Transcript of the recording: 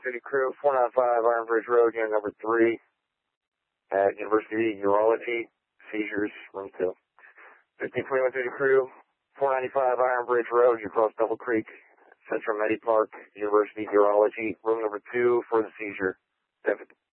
City Crew, 495 Iron Bridge Road, unit number 3 at University Urology, seizures, room 2. 1521 City Crew, 495 Iron Bridge Road, you cross Double Creek, Central Medi Park, University Urology, room number 2 for the seizure. 7.